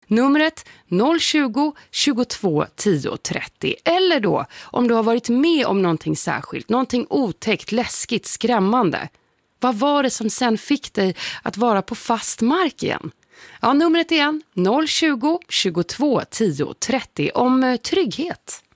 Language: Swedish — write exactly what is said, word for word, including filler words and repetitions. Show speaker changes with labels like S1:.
S1: Numret noll tjugo, tjugotvå, tio, trettio. Eller då om du har varit med om någonting särskilt, någonting otäckt, läskigt, skrämmande. Vad var det som sen fick dig att vara på fast mark igen? Ja, numret igen noll tjugo, tjugotvå, tio, trettio om trygghet.